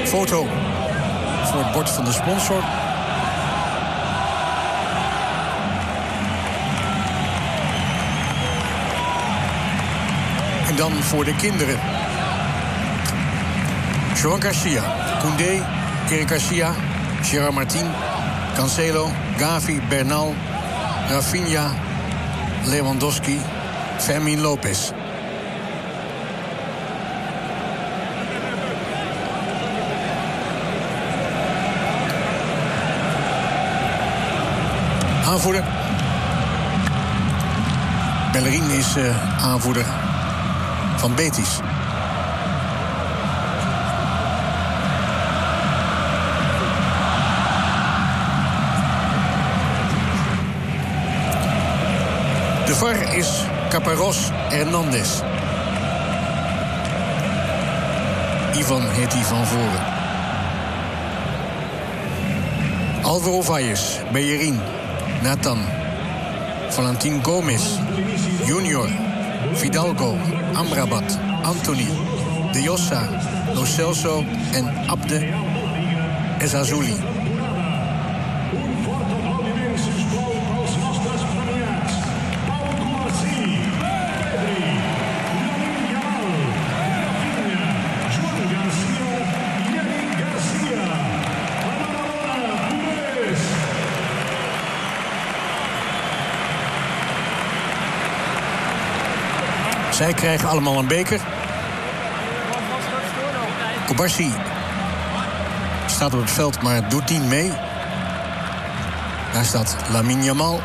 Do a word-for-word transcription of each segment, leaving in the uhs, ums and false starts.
Foto voor het bord van de sponsor. En dan voor de kinderen. Joan Garcia, Koundé, Eric Garcia, Gerard Martin, Cancelo, Gavi, Bernal, Rafinha, Lewandowski, Fermin Lopez. Aanvoerder. Bellerin is uh, aanvoerder van Betis. De V A R is Caparrós Hernandez. Ivan heet hij van voren. Alvaro Valles, Bellerin, Nathan, Valentin Gomez, Junior, Fidalgo, Amrabat, Anthony, De Jossa, Lo Celso en Abde Ezzazzouli. Zij krijgen allemaal een beker. Koubarsi staat op het veld, maar doet niet mee. Daar staat Lamine Yamal.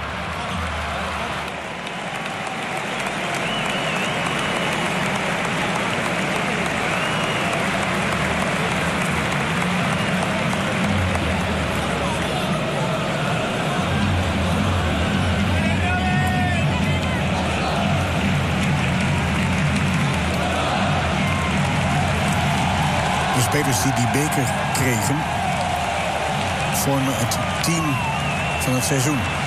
Spelers die die beker kregen vormen het team van het seizoen.